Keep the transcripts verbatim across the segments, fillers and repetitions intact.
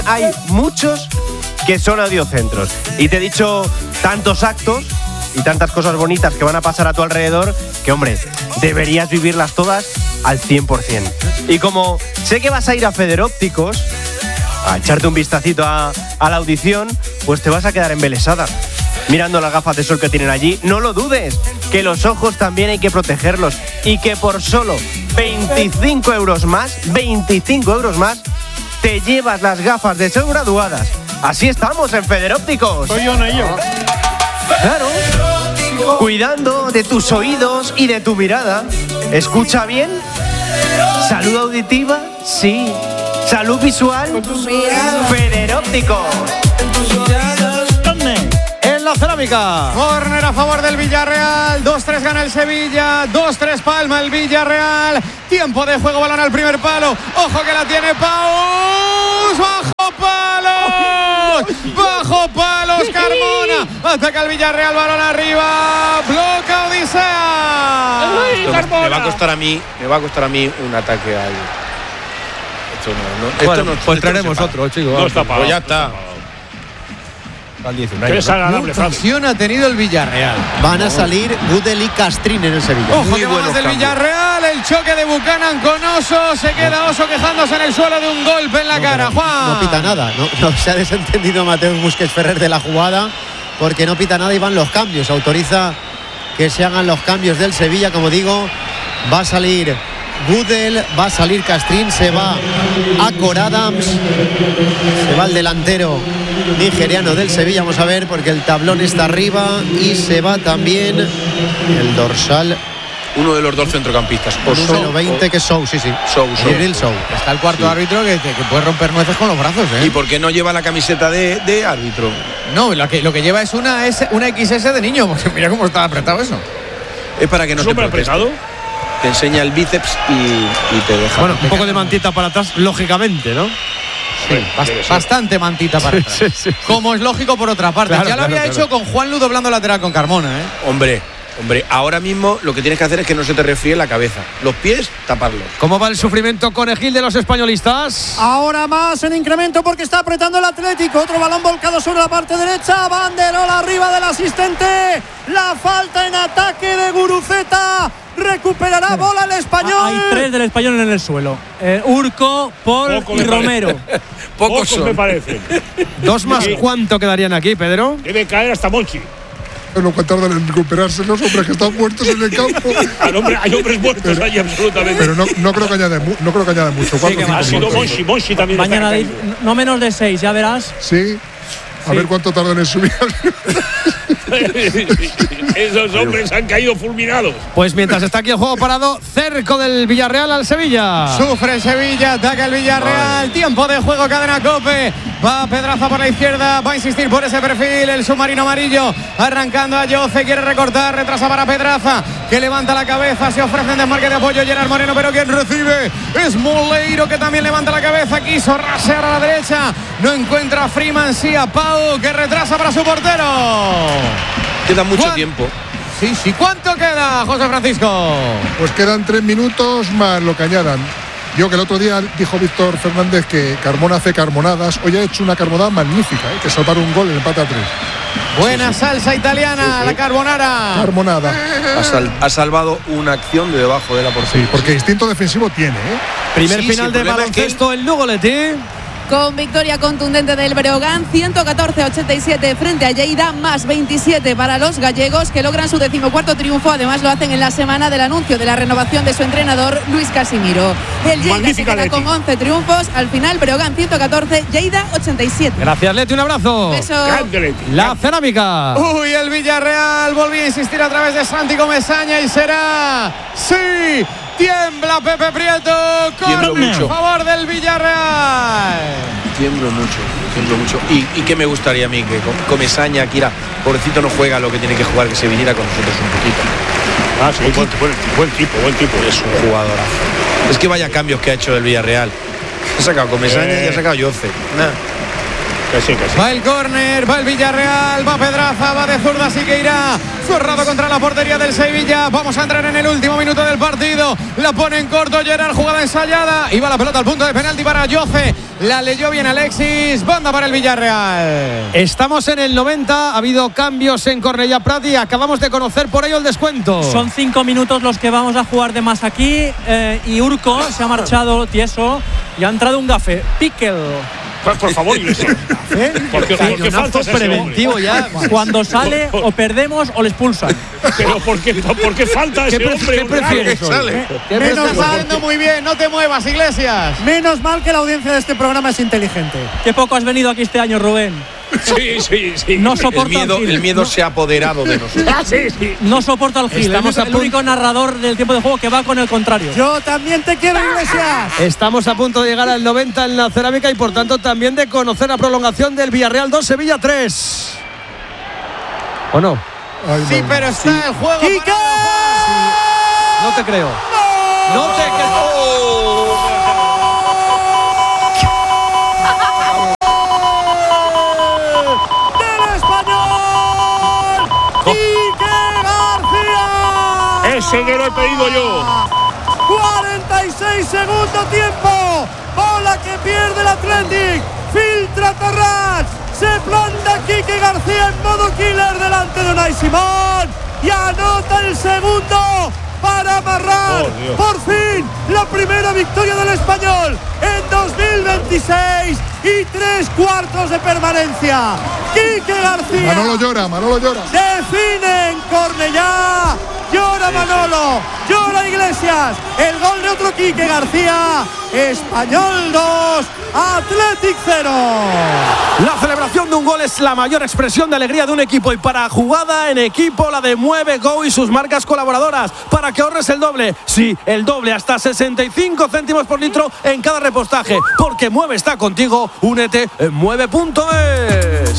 hay muchos que son audiocentros. Y te he dicho tantos actos y tantas cosas bonitas que van a pasar a tu alrededor que, hombre, deberías vivirlas todas al cien por ciento. Y como sé que vas a ir a Federópticos a echarte un vistacito a, a la audición, pues te vas a quedar embelesada mirando las gafas de sol que tienen allí. No lo dudes, que los ojos también hay que protegerlos y que por solo veinticinco euros más, veinticinco euros más, te llevas las gafas de sol graduadas. Así estamos en Federópticos. Soy yo, no yo. Claro. Cuidando de tus oídos y de tu mirada. ¿Escucha bien? ¿Salud auditiva? Sí. ¿Salud visual? Federópticos. En la cerámica. Córner a favor del Villarreal. dos tres gana el Sevilla. dos tres palma el Villarreal. Tiempo de juego, balón al primer palo. Ojo que la tiene Paus. Bajo palos. Bajo palos Carmona. Ataca el Villarreal, balón arriba. Bloca Odisea. Esto me va a costar a mí, me va a costar a mí un ataque ahí. Esto no, no, esto bueno, no, pues esto traeremos no otro, chicos. No está pagado. Pues ya está. Qué desagradable, Fran. Ocasión ha tenido el Villarreal. Van a salir Gudel y Castrín en el Sevilla. Ojo Muy que va buenos más del cambios. Villarreal. El choque de Buchanan con Oso. Se queda Oso quejándose en el suelo de un golpe en la No, cara. pero Juan. No pita nada. No, no se ha desentendido Mateo Busquets Ferrer de la jugada porque no pita nada y van los cambios. Autoriza que se hagan los cambios del Sevilla. Como digo, va a salir Gudel, va a salir Castrín, se va Akor Adams, se va el delantero nigeriano del Sevilla. Vamos a ver porque el tablón está arriba y se va también el dorsal. Uno de los dos centrocampistas. O Número Sou, veinte, o- que es Sou, sí, sí. Sou, Sou. Jibril Sou. Está el cuarto Sí. árbitro que, que puede romper nueces con los brazos, ¿eh? ¿Y por qué no lleva la camiseta de, de árbitro? No, lo que, lo que lleva es una, S, una equis ese de niño. Porque mira cómo está apretado eso. Es para que no ¿Es te hombre proteste. apretado? Te enseña el bíceps y, y te deja. Bueno, un poco de mantita para atrás, lógicamente, ¿no? Sí, bast- bastante mantita para atrás. Sí, sí, sí. Como es lógico por otra parte. Claro, ya lo claro, había claro. hecho con Juan Lu doblando lateral con Carmona, ¿eh? Hombre, hombre, ahora mismo lo que tienes que hacer es que no se te resfríe la cabeza. Los pies, taparlos. ¿Cómo va el sufrimiento conejil de los españolistas? Ahora más en incremento porque está apretando el Atlético. Otro balón volcado sobre la parte derecha. Banderola arriba del asistente. La falta en ataque de Guruceta. Recuperará bola el español. Hay tres del español en el suelo. Eh, Urco, Paul Poco y me Romero. Pocos Pocos son. me parecen. Dos más, Sí. ¿cuánto quedarían aquí, Pedro? Debe caer hasta Monchi. Lo que tardan en recuperarse los hombres que están muertos en el campo. Al hombre, hay hombres muertos ahí absolutamente. Pero no, no creo que añade mu- no creo que añade mucho. Cuatro que o cinco ha sido minutos. Monchi. Monchi también Mañana está de- caído. no menos de seis, ya verás. Sí. A Sí. ver cuánto tardan en subir. Esos hombres han caído fulminados. Pues mientras está aquí el juego parado, cerco del Villarreal al Sevilla. Sufre el Sevilla, ataca el Villarreal. Tiempo de juego, cadena Cope. Va Pedraza por la izquierda, va a insistir por ese perfil. El submarino amarillo arrancando a Yoce, quiere recortar, retrasa para Pedraza, que levanta la cabeza, se ofrece en desmarque de apoyo Gerard Moreno, pero quien recibe es Moleiro, que también levanta la cabeza, quiso rasear a la derecha, no encuentra a Freeman, sí a Pau, que retrasa para su portero. Queda mucho Juan. tiempo. Sí, sí, ¿cuánto queda, José Francisco? Pues quedan tres minutos más lo que añadan. Yo que el otro día dijo Víctor Fernández que Carmona hace carmonadas. Hoy ha hecho una carmonada magnífica, ¿eh? Que salvar un gol en el empate a tres. Buena salsa italiana, la carbonara. Carmonada. Ha, sal- ha salvado una acción de debajo de la portería. Sí, porque instinto defensivo tiene, ¿eh? Primer Sí, sí, final el de problema es que baloncesto, el Lugo Leti. Con victoria contundente del Breogán, ciento catorce a ochenta y siete frente a Lleida, más veintisiete para los gallegos, que logran su decimocuarto triunfo. Además lo hacen en la semana del anuncio de la renovación de su entrenador, Luis Casimiro. El Lleida se Magnífica queda Leti. con once triunfos. Al final, Breogán ciento catorce, Lleida ochenta y siete. Gracias, Leti, un abrazo. Beso. Grande Leti. La cerámica. Uy, el Villarreal volvió a insistir a través de Santi Comesaña y será sí. Tiembla Pepe Prieto. Tiemblo Corner mucho. a favor del Villarreal. Tiemblo mucho, tiemblo mucho. Y, y que me gustaría a mí que con- Comesaña, Kira, pobrecito no juega lo que tiene que jugar, que se viniera con nosotros un poquito. Ah, sí, buen, buen, buen tipo, buen tipo. Es un jugadorazo. Es que vaya cambios que ha hecho el Villarreal. Ha sacado Comesaña Eh. y ha sacado Yoce. Nah. Que sí, que sí. Va el córner, va el Villarreal, va Pedraza, va de zurda, así que irá Zorrado contra la portería del Sevilla. Vamos a entrar en el último minuto del partido. La pone en corto Gerard, jugada ensayada. Y va la pelota al punto de penalti para Yoce. La leyó bien Alexis. Banda para el Villarreal. Estamos en el noventa. Ha habido cambios en Cornellà Prat y acabamos de conocer por ello el descuento. Son cinco minutos los que vamos a jugar de más aquí. Eh, y Urco se ha marchado tieso y ha entrado un gafe. Piquel. Por, por favor, Iglesias. ¿Eh? Porque, porque faltas a ese preventivo hombre. ya. Cuando sale o perdemos o le expulsan. Pero ¿por qué, por qué falta a ese ¿Qué pre- hombre? qué prefieres ¿Qué hoy? sale? ¿Qué Menos prefieres? está yendo muy bien, no te muevas, Iglesias. Menos mal que la audiencia de este programa es inteligente. Qué poco has venido aquí este año, Rubén. Sí, sí, sí. No El soporta miedo, al Gil. el miedo No- se ha apoderado de nosotros. Ah, sí, sí. No soporta al Gil. Estamos Es a el punto- único narrador del tiempo de juego que va con el contrario. Yo también te quiero, Iglesias. Estamos a punto de llegar al noventa en la cerámica y por tanto también de conocer la prolongación del Villarreal dos, Sevilla tres. ¿O no? Ay, Sí, no. pero está el juego. ¡Quique! No te creo. No te creo. ¡Del español! ¡Quique García! Ese que lo he pedido yo. cuarenta y seis segundo tiempo. Bola que pierde el Athletic. Filtra Terrats. Se planta Quique García en modo killer delante de Unai Simón. Y anota el segundo para amarrar. Oh, Dios. por fin la primera victoria del Español en dos mil veintiséis y tres cuartos de permanencia. Quique García. Manolo llora, Manolo llora. Define en Cornellá. Llora Manolo, llora Iglesias. El gol de otro Quique García. Español dos, Athletic cero. La celebración de un gol es la mayor expresión de alegría de un equipo y para jugada en equipo la de Mueve Go y sus marcas colaboradoras para que ahorres el doble. Sí, el doble, hasta sesenta y cinco céntimos por litro en cada repostaje. Porque Mueve está contigo. Únete en mueve punto es.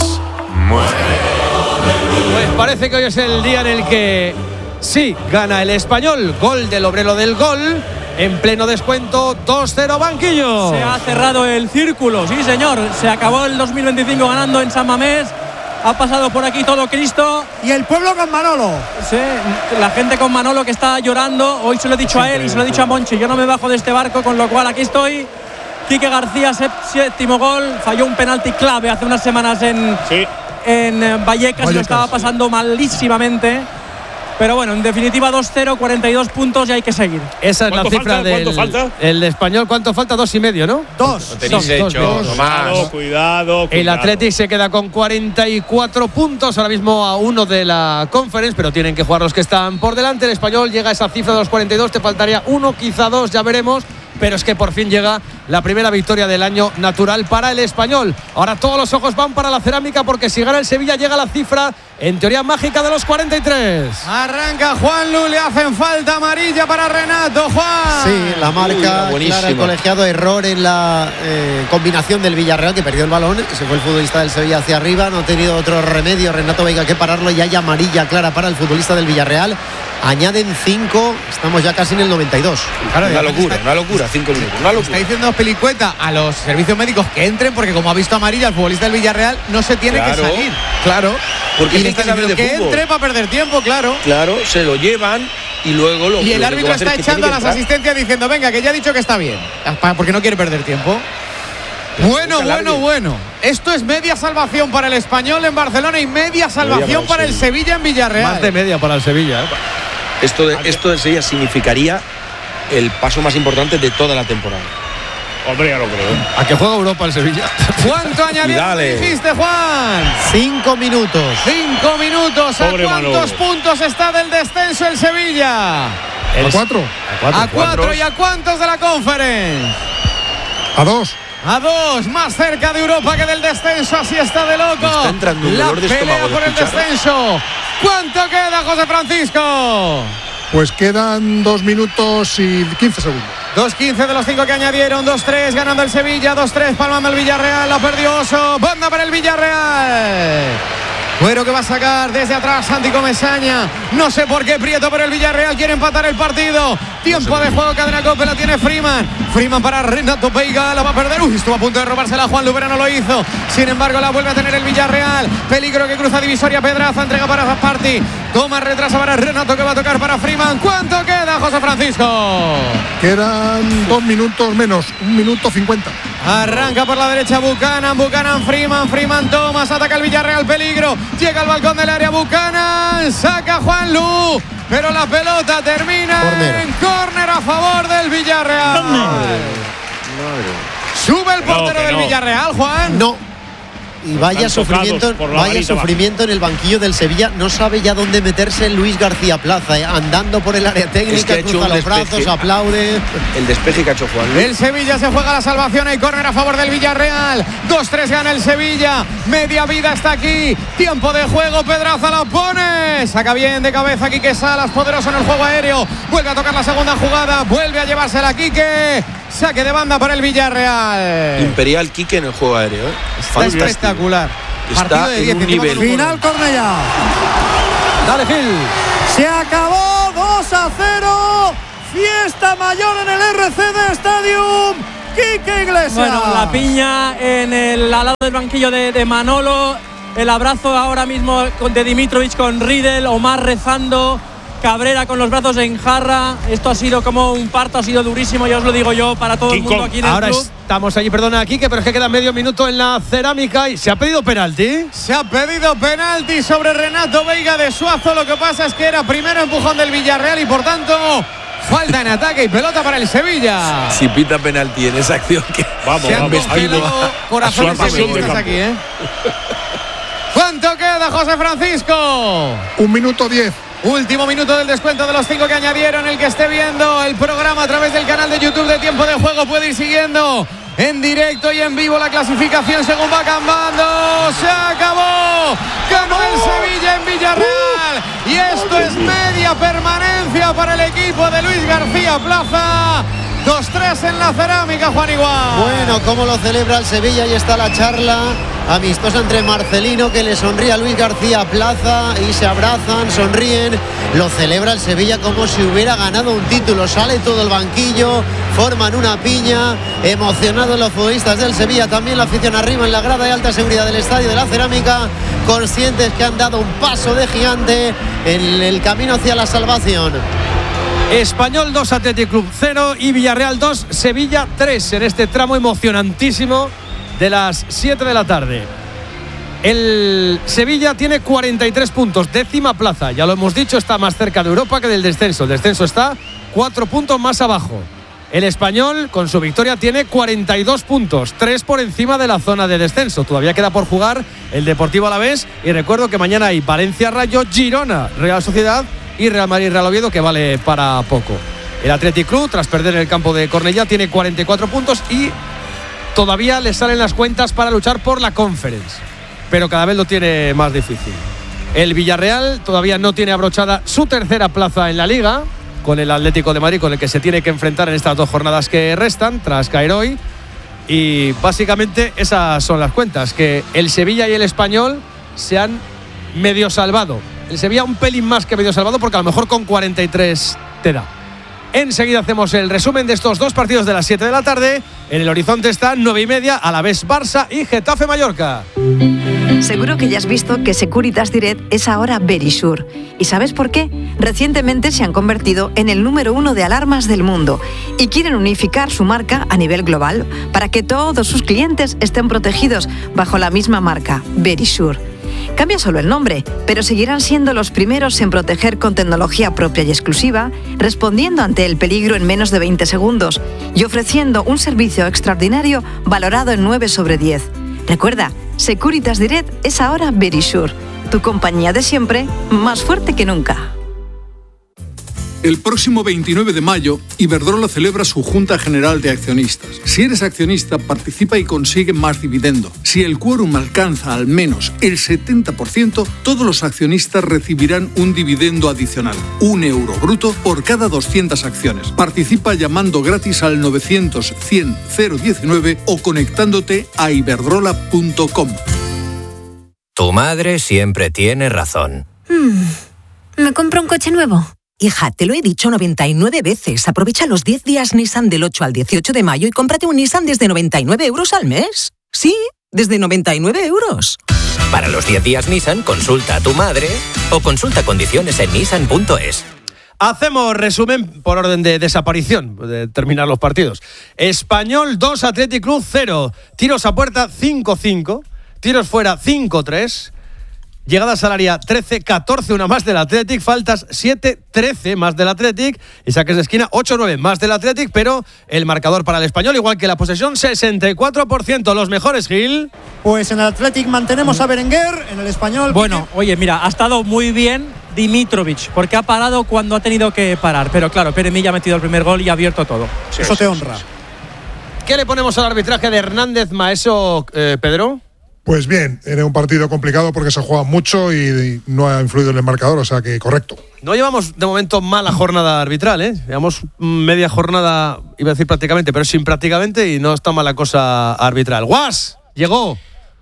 Pues parece que hoy es el día en el que sí gana el Español. Gol del obrero del gol. En pleno descuento, dos cero banquillo. Se ha cerrado el círculo, sí señor. Se acabó el dos mil veinticinco ganando en San Mamés. Ha pasado por aquí todo Cristo. Y el pueblo con Manolo. Sí, la gente con Manolo que está llorando. Hoy se lo he dicho a él y se lo he dicho a Monchi. Yo no me bajo de este barco, con lo cual aquí estoy. Quique García, séptimo gol. Falló un penalti clave hace unas semanas en, Sí. en Vallecas, Vallecas, y lo estaba pasando malísimamente. Pero bueno, en definitiva dos cero, cuarenta y dos puntos y hay que seguir. Esa es la ¿Cuánto cifra falta? del ¿Cuánto falta? el español. ¿Cuánto falta? Dos y medio, ¿no? Dos. Lo tenéis Dos, hecho, dos, Tomás. Cuidado, cuidado. El cuidado. Athletic se queda con cuarenta y cuatro puntos, ahora mismo a uno de la Conference, pero tienen que jugar los que están por delante. El Español llega a esa cifra de los cuarenta y dos, te faltaría uno, quizá dos, ya veremos. Pero es que por fin llega la primera victoria del año natural para el Español. Ahora todos los ojos van para la cerámica porque si gana el Sevilla llega a la cifra, en teoría mágica, de los cuarenta y tres. Arranca Juanlu, le hacen falta amarilla para Renato. Juan. Sí, la marca Uy, clara, el buenísima. colegiado, error en la eh, combinación del Villarreal, que perdió el balón, se fue el futbolista del Sevilla hacia arriba, no ha tenido otro remedio Renato Veiga que pararlo, y hay amarilla clara para el futbolista del Villarreal. Añaden cinco, estamos ya casi en el noventa y dos. Claro, Una locura, una locura, cinco minutos, una Está locura. diciendo Pelicueta a los servicios médicos que entren, porque como ha visto amarilla el futbolista del Villarreal, no se tiene Claro. que salir. Claro. Porque y le tiene que está saber diciendo de que fútbol. entre para perder tiempo, claro. Claro, se lo llevan y luego lo Y el lo que árbitro va a hacer está es que echando a tiene las que entrar. asistencias diciendo, venga, que ya ha dicho que está bien. Porque no quiere perder tiempo. Bueno, que bueno, alargue. bueno. Esto es media salvación para el Español en Barcelona y media salvación para el Sevilla en Villarreal. Más de media para el Sevilla, ¿eh? Esto de, esto de Sevilla significaría el paso más importante de toda la temporada. Hombre, ya lo creo. ¿A qué juega Europa el Sevilla? ¿Cuánto añadieron? dale. Dijiste, Juan. Cinco minutos. Cinco minutos. ¿A Pobre cuántos Manolo. puntos está del descenso el Sevilla? ¿A cuatro? A cuatro. ¿Y a cuántos de la Conference? A dos. A dos, más cerca de Europa que del descenso, así está de loco. Me está entrando un la dolor de pelea estómago de por el escucharlo. descenso. ¿Cuánto queda, José Francisco? Pues quedan dos minutos y quince segundos. dos quince de los cinco que añadieron, dos tres ganando el Sevilla, dos tres palmando el Villarreal, la perdió Oso, banda para el Villarreal. Cuero que va a sacar desde atrás Santi Comesaña. No sé por qué Prieto, pero el Villarreal quiere empatar el partido. Tiempo de juego, Cadena Cope, la tiene Freeman. Freeman para Renato Veiga, la va a perder. Uy, estuvo a punto de robársela Juan Lu, pero no lo hizo. Sin embargo, la vuelve a tener el Villarreal. Peligro que cruza divisoria, Pedraza, entrega para Zasparti. Toma, retrasa para Renato, que va a tocar para Freeman. ¿Cuánto queda, José Francisco? Quedan dos minutos menos, un minuto cincuenta. Arranca por la derecha Buchanan, Buchanan, Freeman, Freeman, Thomas, ataca el Villarreal, peligro. Llega al balcón del área Buchanan, saca Juan Lu, pero la pelota termina corner. en córner a favor del Villarreal. Madre, madre. Sube el portero no, del no. Villarreal, Juan. No. Y vaya sufrimiento, vaya sufrimiento en el banquillo del Sevilla. No sabe ya dónde meterse Luis García Plaza, eh. andando por el área técnica, es que cruza los brazos, aplaude. El despeje que ha hecho Juan. El Sevilla se juega la salvación. Hay córner a favor del Villarreal. dos tres gana el Sevilla. Media vida está aquí. Tiempo de juego. Pedraza la pone. Saca bien de cabeza Quique Salas, poderoso en el juego aéreo. Vuelve a tocar la segunda jugada. Vuelve a llevársela Quique. Saque de banda para el Villarreal. Imperial Quique en el juego aéreo, ¿eh? Está espectacular. Está de en un nivel. Final Cornellá. Dale, Gil. Se acabó dos a cero. Fiesta mayor en el R C D Stadium. Quique Iglesias. Bueno, la piña en el al lado del banquillo de, de Manolo. El abrazo ahora mismo de Dimitrovic con Riedel. Omar rezando. Cabrera con los brazos en jarra. Esto ha sido como un parto, ha sido durísimo, ya os lo digo yo, para todo el mundo aquí en el Ahora club. Estamos allí, perdona, Quique, pero es que queda medio minuto en la cerámica y se ha pedido penalti. Se ha pedido penalti sobre Renato Veiga de Suazo. Lo que pasa es que era primero empujón del Villarreal y por tanto falta en ataque y pelota para el Sevilla. Si pita penalti en esa acción que vamos, se han vamos, congelado corazones sevillistas aquí, ¿eh? ¿Cuánto queda, José Francisco? Un minuto diez. Último minuto del descuento de los cinco que añadieron. El que esté viendo el programa a través del canal de YouTube de Tiempo de Juego puede ir siguiendo en directo y en vivo la clasificación según va cambando. Se acabó. Ganó el Sevilla en Villarreal. Y esto es media permanencia para el equipo de Luis García Plaza. dos tres en la cerámica, Juan Igual. Bueno, cómo lo celebra el Sevilla. Ahí está la charla amistosa entre Marcelino, que le sonríe a Luis García Plaza, y se abrazan, sonríen. Lo celebra el Sevilla como si hubiera ganado un título. Sale todo el banquillo, forman una piña. Emocionados los futbolistas del Sevilla, también la afición arriba en la grada de alta seguridad del Estadio de la Cerámica, conscientes que han dado un paso de gigante en el camino hacia la salvación. Español dos, Athletic Club cero y Villarreal dos, Sevilla tres en este tramo emocionantísimo de las siete de la tarde. El Sevilla tiene cuarenta y tres puntos, décima plaza. Ya lo hemos dicho, está más cerca de Europa que del descenso. El descenso está cuatro puntos más abajo. El Español, con su victoria, tiene cuarenta y dos puntos, tres por encima de la zona de descenso. Todavía queda por jugar el Deportivo Alavés. Y recuerdo que mañana hay Valencia-Rayo, Girona, Real Sociedad y Real Madrid-Real Oviedo, que vale para poco. El Athletic Club, tras perder en el campo de Cornellá, tiene cuarenta y cuatro puntos y todavía le salen las cuentas para luchar por la Conference, pero cada vez lo tiene más difícil. El Villarreal todavía no tiene abrochada su tercera plaza en la Liga, con el Atlético de Madrid, con el que se tiene que enfrentar en estas dos jornadas que restan, tras caer hoy. Y básicamente esas son las cuentas, que el Sevilla y el Español se han medio salvado. El Sevilla un pelín más que medio salvado, porque a lo mejor con cuarenta y tres te da. Enseguida hacemos el resumen de estos dos partidos de las siete de la tarde. En el horizonte están nueve y media, Alavés Barça y Getafe Mallorca. Seguro que ya has visto que Securitas Direct es ahora Verisure. ¿Y sabes por qué? Recientemente se han convertido en el número uno de alarmas del mundo y quieren unificar su marca a nivel global para que todos sus clientes estén protegidos bajo la misma marca, Verisure. Cambia solo el nombre, pero seguirán siendo los primeros en proteger con tecnología propia y exclusiva, respondiendo ante el peligro en menos de veinte segundos y ofreciendo un servicio extraordinario valorado en nueve sobre diez. Recuerda, Securitas Direct es ahora Verisure, tu compañía de siempre, más fuerte que nunca. El próximo veintinueve de mayo, Iberdrola celebra su Junta General de Accionistas. Si eres accionista, participa y consigue más dividendo. Si el quórum alcanza al menos el setenta por ciento, todos los accionistas recibirán un dividendo adicional, un euro bruto por cada doscientas acciones. Participa llamando gratis al novecientos cien cero diecinueve o conectándote a iberdrola punto com. Tu madre siempre tiene razón. Hmm. ¿Me compro un coche nuevo? Hija, te lo he dicho noventa y nueve veces. Aprovecha los diez días Nissan del ocho al dieciocho de mayo y cómprate un Nissan desde noventa y nueve euros al mes. Sí, desde noventa y nueve euros. Para los diez días Nissan, consulta a tu madre o consulta condiciones en nissan punto es. Hacemos resumen por orden de desaparición, de terminar los partidos. Español dos, Athletic Club cero. Tiros a puerta cinco cinco. Tiros fuera cinco tres. Llegadas al área trece catorce, una más del Athletic. Faltas siete trece, más del Athletic. Y saques de esquina ocho nueve, más del Athletic. Pero el marcador para el Español, igual que la posesión, sesenta y cuatro por ciento. Los mejores, Gil. Pues en el Athletic mantenemos a Berenguer, en el Español. Bueno, oye, mira, ha estado muy bien Dimitrovic, porque ha parado cuando ha tenido que parar. Pero claro, Pere Milla ha metido el primer gol y ha abierto todo. Sí, Eso sí, te honra. Sí, sí. ¿Qué le ponemos al arbitraje de Hernández Maeso, eh, Pedro? Pues bien, era un partido complicado porque se juega mucho y no ha influido en el marcador, o sea que correcto. No llevamos de momento mala jornada arbitral, ¿eh? Llevamos media jornada, iba a decir prácticamente, pero sin prácticamente, y no está mala cosa arbitral. ¡Guas! Llegó.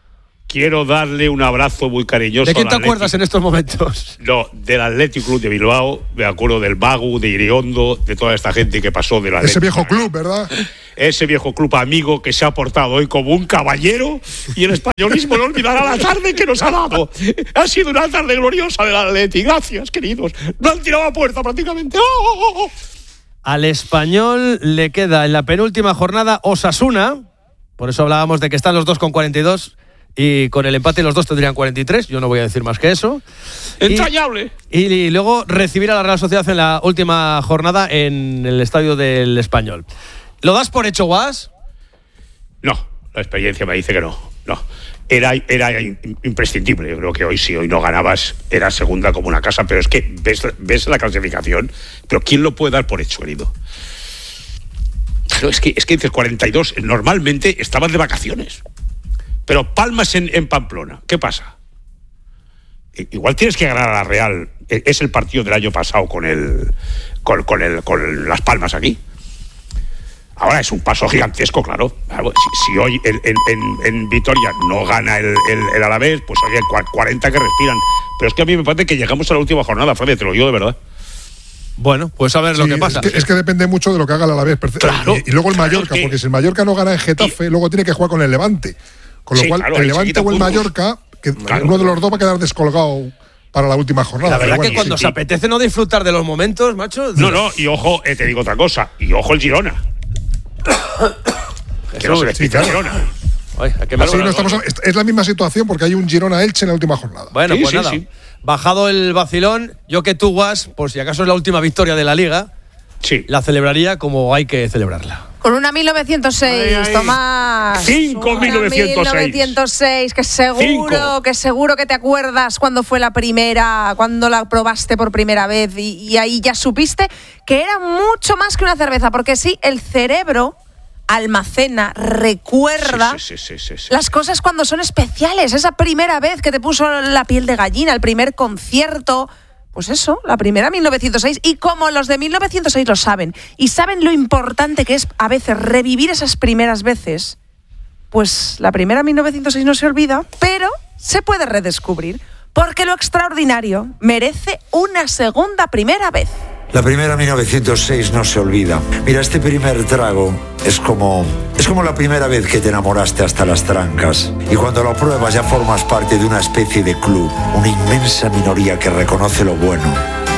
Quiero darle un abrazo muy cariñoso. ¿De quién te al acuerdas en estos momentos? No, del Athletic Club de Bilbao, me acuerdo del Bagu, de Iriondo, de toda esta gente que pasó del Athletic. Ese viejo club, ¿verdad? Ese viejo club amigo que se ha portado hoy como un caballero y el españolismo no olvidará la tarde que nos ha dado. Ha sido una tarde gloriosa del Athletic. Gracias, queridos. No han tirado a puerta prácticamente. ¡Oh, oh, oh! Al Español le queda en la penúltima jornada Osasuna. Por eso hablábamos de que están los dos con cuarenta y dos. Y con el empate los dos tendrían cuarenta y tres. Yo no voy a decir más que eso. Entrañable. Y, y luego recibir a la Real Sociedad en la última jornada en el estadio del Español. ¿Lo das por hecho, Guas? No, la experiencia me dice que no. No. Era, era imprescindible. Yo creo que hoy, si hoy no ganabas, era segunda como una casa. Pero es que ves, ves la clasificación. Pero ¿quién lo puede dar por hecho, querido? Pero es que, es que dices cuarenta y dos. Normalmente estaban de vacaciones. Pero palmas en, en Pamplona. ¿Qué pasa? Igual tienes que ganar a la Real. Es el partido del año pasado con el con, con, el, con las palmas aquí. Ahora es un paso gigantesco, claro. Si, si hoy en, en, en Vitoria no gana el, el, el Alavés, pues oye, cuarenta que respiran. Pero es que a mí me parece que llegamos a la última jornada, Fran, te lo digo de verdad. Bueno, pues a ver sí, lo que pasa. Es que, es que depende mucho de lo que haga el Alavés. Claro, y, y luego el Mallorca, claro que, porque si el Mallorca no gana en Getafe, y, luego tiene que jugar con el Levante. Con lo sí, cual, claro, el Levante o el Mallorca, que claro, uno de los dos va a quedar descolgado para la última jornada. La verdad bueno, que cuando sí, se apetece no disfrutar de los momentos, macho. No, no, y ojo, eh, te digo otra cosa. Y ojo el Girona. Que no se les pica el Girona. Ay, ¿a qué me sí, no estamos, es la misma situación porque hay un Girona-Elche en la última jornada. Bueno, sí, pues sí, nada. Sí. Bajado el vacilón, yo que tú, Guas, por si acaso es la última victoria de la Liga, sí, la celebraría como hay que celebrarla. Con una mil novecientos seis, ay, ay. Tomás. Cinco mil novecientos seis. mil novecientos seis, que seguro, Cinco. que seguro que te acuerdas cuando fue la primera, cuando la probaste por primera vez y, y ahí ya supiste que era mucho más que una cerveza, porque sí, el cerebro almacena, recuerda sí, sí, sí, sí, sí, sí. las cosas cuando son especiales. Esa primera vez que te puso la piel de gallina, el primer concierto. Pues eso, la primera mil novecientos seis. Y como los de mil novecientos seis lo saben, y saben lo importante que es a veces revivir esas primeras veces, pues la primera mil novecientos seis no se olvida, pero se puede redescubrir, porque lo extraordinario merece una segunda primera vez. La primera mil novecientos seis no se olvida. Mira, este primer trago es como, es como la primera vez que te enamoraste hasta las trancas. Y cuando lo pruebas ya formas parte de una especie de club, una inmensa minoría que reconoce lo bueno.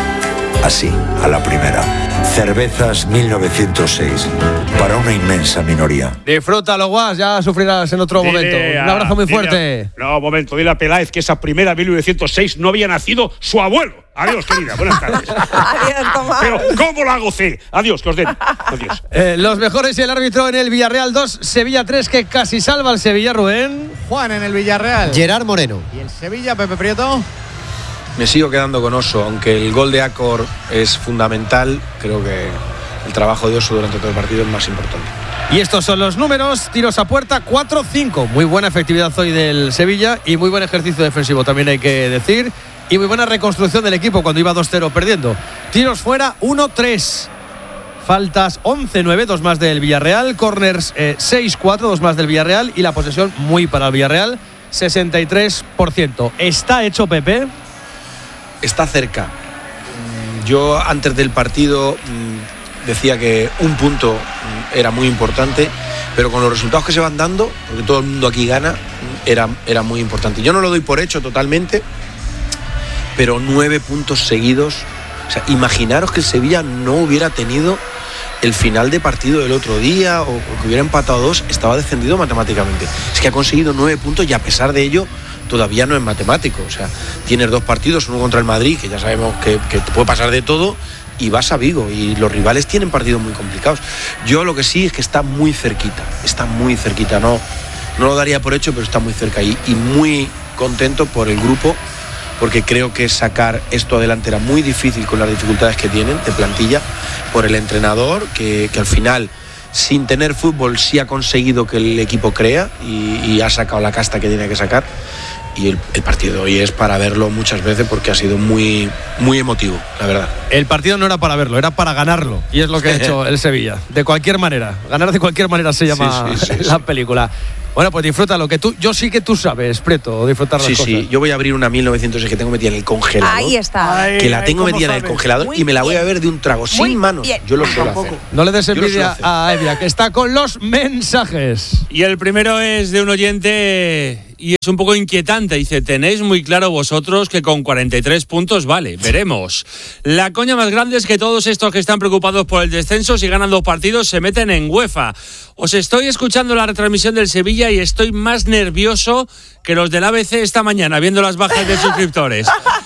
Así, a la primera. Cervezas mil novecientos seis. Para una inmensa minoría. Disfrútalo, Guas, ya sufrirás en otro dile momento. Un abrazo muy fuerte. A, no, momento, dile a Peláez que esa primera mil novecientos seis no había nacido su abuelo. Adiós, querida, buenas tardes. Adiós, Tomás. Pero, ¿cómo la gocé? Adiós, que os den. Adiós. Eh, los mejores y el árbitro en el Villarreal dos, Sevilla tres, que casi salva al Sevilla, Rubén. Juan en el Villarreal. Gerard Moreno. Y el Sevilla, Pepe Prieto. Me sigo quedando con Oso, aunque el gol de Acor es fundamental, creo que el trabajo de Oso durante todo el partido es más importante. Y estos son los números, tiros a puerta cuatro cinco, muy buena efectividad hoy del Sevilla y muy buen ejercicio defensivo también hay que decir, y muy buena reconstrucción del equipo cuando iba dos cero perdiendo. Tiros fuera uno tres, faltas once nueve, dos más del Villarreal, corners eh, seis cuatro, dos más del Villarreal y la posesión muy para el Villarreal. sesenta y tres por ciento. ¿Está hecho, Pepe? Está cerca. Yo antes del partido decía que un punto era muy importante, pero con los resultados que se van dando, porque todo el mundo aquí gana, era, era muy importante. Yo no lo doy por hecho totalmente, pero nueve puntos seguidos. O sea, imaginaros que el Sevilla no hubiera tenido el final de partido del otro día, o, o que hubiera empatado dos, estaba descendido matemáticamente. Es que ha conseguido nueve puntos y a pesar de ello todavía no es matemático. O sea, tienes dos partidos, uno contra el Madrid, que ya sabemos que, que te puede pasar de todo, y vas a Vigo, y los rivales tienen partidos muy complicados. Yo lo que sí es que está muy cerquita, está muy cerquita, no, no lo daría por hecho, pero está muy cerca, y, y muy contento por el grupo, porque creo que sacar esto adelante era muy difícil con las dificultades que tienen de plantilla, por el entrenador, que, que al final, sin tener fútbol, sí ha conseguido que el equipo crea, y, y ha sacado la casta que tiene que sacar. Y el, el partido de hoy es para verlo muchas veces porque ha sido muy, muy emotivo, la verdad. El partido no era para verlo, era para ganarlo. Y es lo que ha hecho el Sevilla. De cualquier manera. Ganar de cualquier manera se llama sí, sí, sí, la sí. película. Bueno, pues disfrútalo, que tú, yo sí que tú sabes, Preto, disfrutar las sí, cosas. Sí, sí, yo voy a abrir una mil novecientos seis que tengo metida en el congelador. Ahí está. Que la tengo Ay, metida en el sabes? congelador Muy y me la voy a bien. beber de un trago, Muy sin manos. bien. Yo lo suelo hacer. No le des Yo lo suelo envidia hacer. a Evia, que está con los mensajes. Y el primero es de un oyente y es un poco inquietante. Dice, tenéis muy claro vosotros que con cuarenta y tres puntos vale, veremos. La coña más grande es que todos estos que están preocupados por el descenso, si ganan dos partidos, se meten en UEFA. Os estoy escuchando la retransmisión del Sevilla y estoy más nervioso que los del A B C esta mañana, viendo las bajas de suscriptores.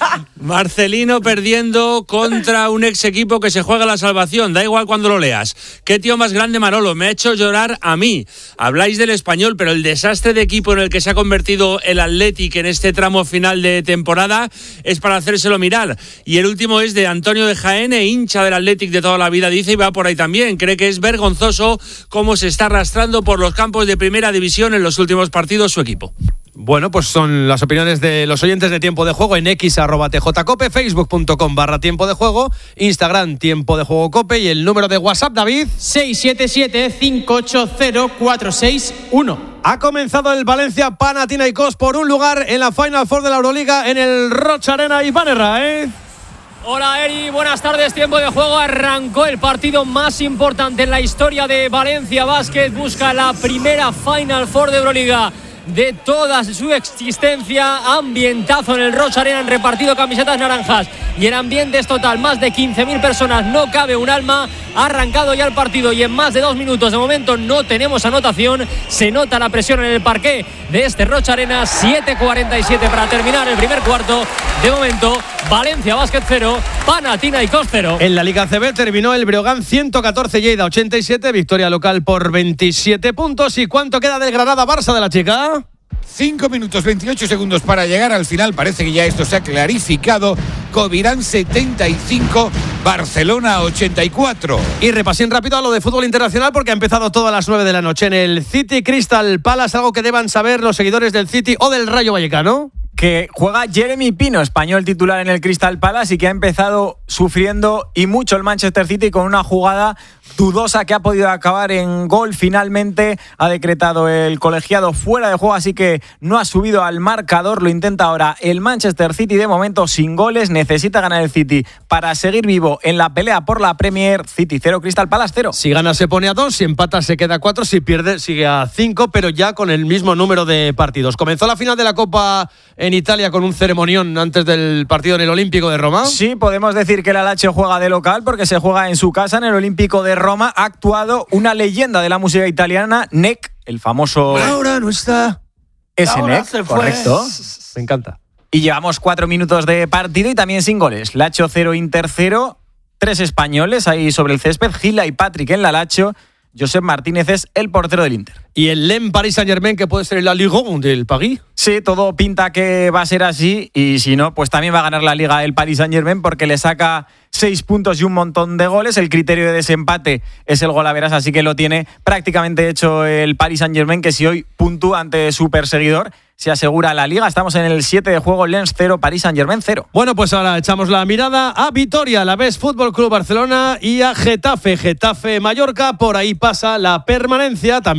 Marcelino perdiendo contra un ex equipo que se juega la salvación, da igual cuando lo leas. Qué tío más grande Manolo, me ha hecho llorar a mí. Habláis del Español, pero el desastre de equipo en el que se ha convertido el Athletic en este tramo final de temporada es para hacérselo mirar. Y el último es de Antonio de Jaén, hincha del Athletic de toda la vida, dice, y va por ahí también. Cree que es vergonzoso cómo se está arrastrando por los campos de primera división en los últimos partidos su equipo. Bueno, pues son las opiniones de los oyentes de Tiempo de Juego en X arroba tjcope, facebook.com barra Tiempo de Juego, Instagram Tiempo de Juego Cope y el número de WhatsApp, David. seis siete siete, cinco ocho cero, cuatro seis uno. Ha comenzado el Valencia Panathinaikos por un lugar en la Final Four de la Euroliga en el Roch Arena. Iván Herrera, Hola Eri, buenas tardes, Tiempo de Juego. Arrancó el partido más importante en la historia de Valencia Basket. Busca la primera Final Four de Euroliga de toda su existencia. Ambientazo en el Roch Arena, han repartido camisetas naranjas y el ambiente es total, más de quince mil personas, no cabe un alma. Ha arrancado ya el partido y en más de dos minutos de momento no tenemos anotación. Se nota la presión en el parqué de este Roch Arena. Siete cuarenta y siete para terminar el primer cuarto. De momento Valencia Basket cero, Panathinaikos cero. En la Liga C B terminó el Breogán ciento catorce, Lleida ochenta y siete, victoria local por veintisiete puntos. ¿Y cuánto queda del Granada-Barça de la chica? cinco minutos veintiocho segundos para llegar al final. Parece que ya esto se ha clarificado. Covirán setenta y cinco, Barcelona ochenta y cuatro. Y repasín rápido a lo de fútbol internacional porque ha empezado todo a las nueve de la noche en el City Crystal Palace. Algo que deban saber los seguidores del City o del Rayo Vallecano. Que juega Jeremy Pino, español titular en el Crystal Palace y que ha empezado sufriendo y mucho el Manchester City con una jugada dudosa que ha podido acabar en gol. Finalmente ha decretado el colegiado fuera de juego, así que no ha subido al marcador. Lo intenta ahora el Manchester City, de momento sin goles. Necesita ganar el City para seguir vivo en la pelea por la Premier. City cero, Crystal Palace cero. Si gana se pone a dos, si empata se queda a cuatro, si pierde sigue a cinco, pero ya con el mismo número de partidos. Comenzó la final de la Copa en Italia con un ceremonión antes del partido en el Olímpico de Roma. Sí, podemos decir que el Lazio juega de local porque se juega en su casa en el Olímpico de Roma. Ha actuado una leyenda de la música italiana, Nek, el famoso... Ahora no está. Ese Nek, correcto. Me encanta. Y llevamos cuatro minutos de partido y también sin goles. Lazio cero, Inter cero. Tres españoles ahí sobre el césped. Gila y Patrick en la Lazio. Josep Martínez es el portero del Inter. ¿Y el Lens Paris Saint-Germain, que puede ser la Ligue uno del Paris? Sí, todo pinta que va a ser así. Y si no, pues también va a ganar la Liga el Paris Saint-Germain porque le saca seis puntos y un montón de goles. El criterio de desempate es el gol a veras, así que lo tiene prácticamente hecho el Paris Saint-Germain, que si hoy puntúa ante su perseguidor, se asegura la Liga. Estamos en el siete de juego, Lens cero, Paris Saint-Germain cero. Bueno, pues ahora echamos la mirada a Vitoria, a la Alavés Fútbol Club Barcelona y a Getafe, Getafe Mallorca. Por ahí pasa la permanencia, también las opciones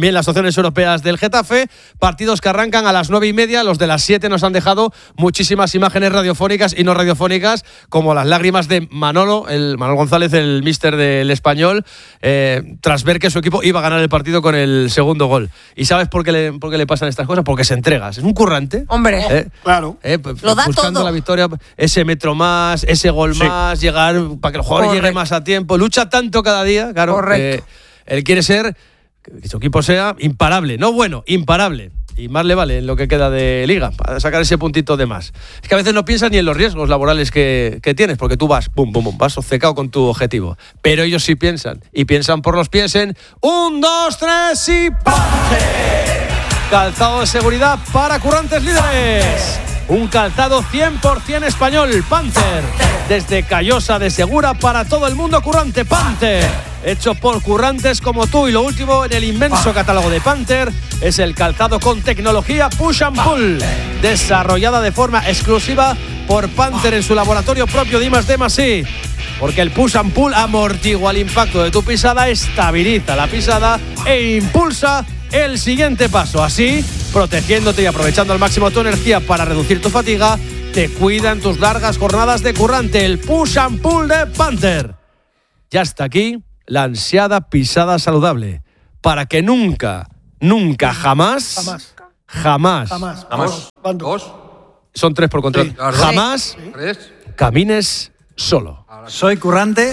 competiciones europeas del Getafe. Partidos que arrancan a las nueve y media. Los de las siete nos han dejado muchísimas imágenes radiofónicas y no radiofónicas, como las lágrimas de Manolo, el Manolo González, el míster del Español, eh, tras ver que su equipo iba a ganar el partido con el segundo gol. ¿Y sabes por qué le, por qué le pasan estas cosas? Porque se entrega. Es un currante. Hombre, eh, claro. Eh, Lo da buscando todo. la victoria, ese metro más, ese gol Sí. más, llegar para que el jugador Correcto. llegue más a tiempo. Lucha tanto cada día, claro. Correcto. que él quiere ser, que su equipo sea imparable. No bueno, imparable. Y más le vale en lo que queda de liga, para sacar ese puntito de más. Es que a veces no piensas ni en los riesgos laborales que, que tienes, porque tú vas, pum, pum, pum, vas obcecado con tu objetivo. Pero ellos sí piensan, y piensan por los pies en un, dos, tres y ¡pante! Calzado de seguridad para currantes líderes. Un calzado cien por ciento español, Panther. Desde Callosa de Segura para todo el mundo currante, Panther. Hecho por currantes como tú. Y lo último en el inmenso catálogo de Panther es el calzado con tecnología Push and Pull, desarrollada de forma exclusiva por Panther en su laboratorio propio de I más D más I. Porque el Push and Pull amortigua el impacto de tu pisada, estabiliza la pisada e impulsa el siguiente paso. Así, protegiéndote y aprovechando al máximo tu energía para reducir tu fatiga, te cuida en tus largas jornadas de currante. El Push and Pull de Panther. Ya está aquí la ansiada pisada saludable. Para que nunca, nunca, jamás, Jamás. jamás, Jamás. Vamos. ¿Cuántos? son tres por control, Sí. jamás Tres. camines solo. Soy currante.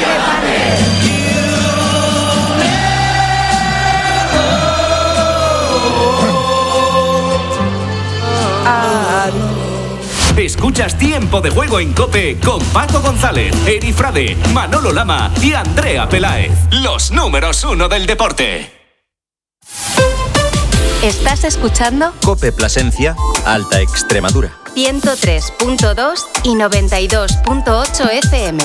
Escuchas Tiempo de Juego en COPE con Paco González, Eri Frade, Manolo Lama y Andrea Peláez. Los números uno del deporte. ¿Estás escuchando? COPE Plasencia, Alta Extremadura. ciento tres punto dos y noventa y dos punto ocho F M.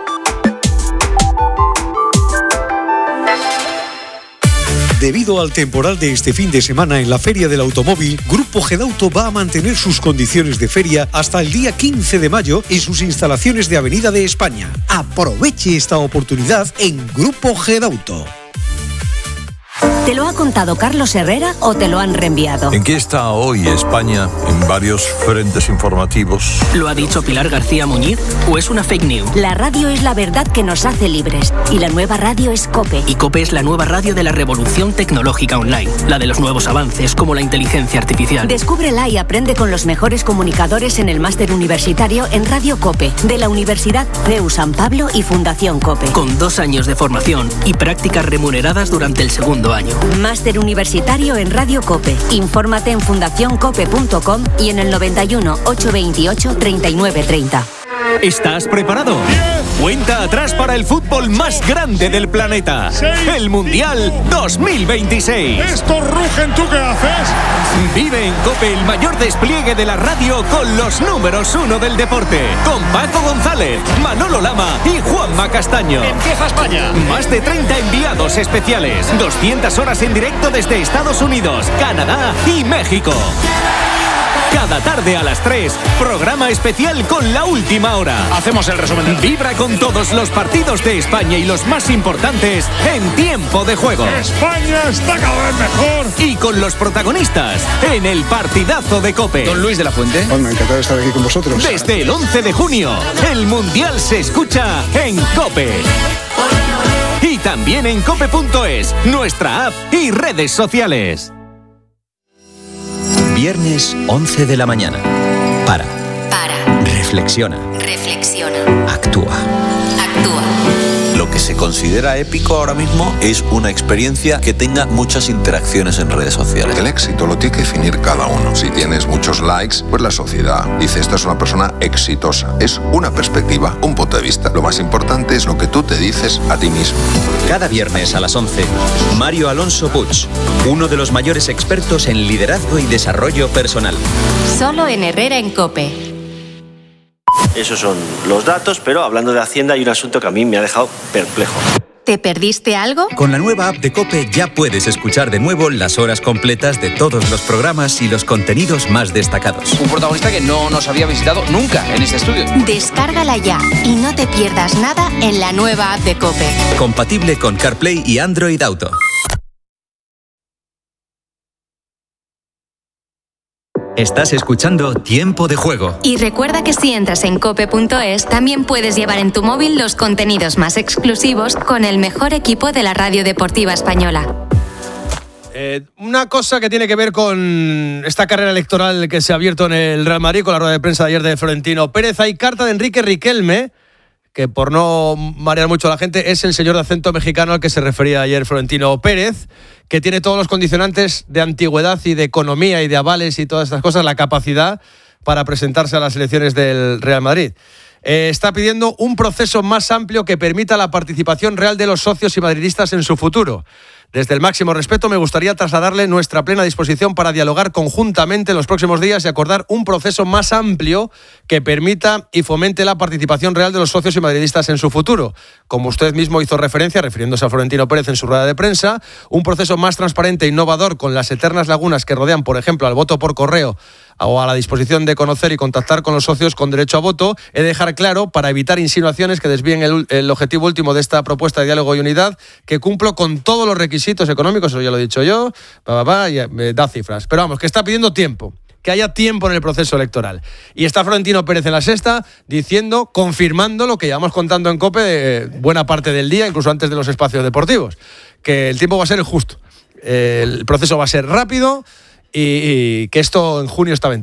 Debido al temporal de este fin de semana en la Feria del Automóvil, Grupo Gedauto va a mantener sus condiciones de feria hasta el día quince de mayo en sus instalaciones de Avenida de España. Aproveche esta oportunidad en Grupo Gedauto. ¿Te lo ha contado Carlos Herrera o te lo han reenviado? ¿En qué está hoy España en varios frentes informativos? ¿Lo ha dicho Pilar García Muñiz o es una fake news? La radio es la verdad que nos hace libres y la nueva radio es COPE. Y COPE es la nueva radio de la revolución tecnológica online, la de los nuevos avances como la inteligencia artificial. Descúbrela y aprende con los mejores comunicadores en el máster universitario en Radio COPE, de la Universidad C E U San Pablo y Fundación COPE. Con dos años de formación y prácticas remuneradas durante el segundo año. Máster universitario en Radio COPE. Infórmate en fundación cope punto com y en el noventa y uno, ochocientos veintiocho, treinta y nueve treinta. ¿Estás preparado? Cuenta atrás para el fútbol más grande del planeta. El Mundial dos mil veintiséis. Estos rugen, ¿tú qué haces? Vive en COPE el mayor despliegue de la radio con los números uno del deporte. Con Paco González, Manolo Lama y Juanma Castaño. Empieza España. Más de treinta enviados especiales. doscientas horas en directo desde Estados Unidos, Canadá y México. Cada tarde a las tres, programa especial con la última hora. Hacemos el resumen. Vibra con todos los partidos de España y los más importantes en Tiempo de Juego. España está cada vez mejor. Y con los protagonistas en el partidazo de COPE. Don Luis de la Fuente. Bueno, encantado de estar aquí con vosotros. Desde el once de junio, el Mundial se escucha en COPE. Y también en cope punto es, nuestra app y redes sociales. Viernes once de la mañana. Para. Para. Reflexiona. Reflexiona. Actúa. Actúa. Lo que se considera épico ahora mismo es una experiencia que tenga muchas interacciones en redes sociales. El éxito lo tiene que definir cada uno. Si tienes muchos likes, pues la sociedad dice esta es una persona exitosa. Es una perspectiva, un punto de vista. Lo más importante es lo que tú te dices a ti mismo. Cada viernes a las once, Mario Alonso Puig, uno de los mayores expertos en liderazgo y desarrollo personal. Solo en Herrera en COPE. Esos son los datos, pero hablando de Hacienda hay un asunto que a mí me ha dejado perplejo. ¿Te perdiste algo? Con la nueva app de COPE ya puedes escuchar de nuevo las horas completas de todos los programas y los contenidos más destacados. Un protagonista que no nos había visitado nunca en este estudio. Descárgala ya y no te pierdas nada en la nueva app de COPE. Compatible con CarPlay y Android Auto. Estás escuchando Tiempo de Juego. Y recuerda que si entras en cope punto es, también puedes llevar en tu móvil los contenidos más exclusivos con el mejor equipo de la radio deportiva española. Eh, una cosa que tiene que ver con esta carrera electoral que se ha abierto en el Real Madrid con la rueda de prensa de ayer de Florentino Pérez. Hay carta de Enrique Riquelme, que por no marear mucho a la gente, es el señor de acento mexicano al que se refería ayer Florentino Pérez, que tiene todos los condicionantes de antigüedad y de economía y de avales y todas estas cosas, la capacidad para presentarse a las elecciones del Real Madrid. Eh, está pidiendo un proceso más amplio que permita la participación real de los socios y madridistas en su futuro. Desde el máximo respeto me gustaría trasladarle nuestra plena disposición para dialogar conjuntamente en los próximos días y acordar un proceso más amplio que permita y fomente la participación real de los socios y madridistas en su futuro. Como usted mismo hizo referencia, refiriéndose a Florentino Pérez en su rueda de prensa, un proceso más transparente e innovador con las eternas lagunas que rodean, por ejemplo, al voto por correo o a la disposición de conocer y contactar con los socios con derecho a voto, he de dejar claro, para evitar insinuaciones que desvíen el, el objetivo último de esta propuesta de diálogo y unidad, que cumplo con todos los requisitos económicos, eso ya lo he dicho yo, pa, pa, pa, y, eh, da cifras. Pero vamos, que está pidiendo tiempo, que haya tiempo en el proceso electoral. Y está Florentino Pérez en La Sexta diciendo, confirmando lo que llevamos contando en COPE de buena parte del día, incluso antes de los espacios deportivos, que el tiempo va a ser el justo. El proceso va a ser rápido y, y que esto en junio está ventado.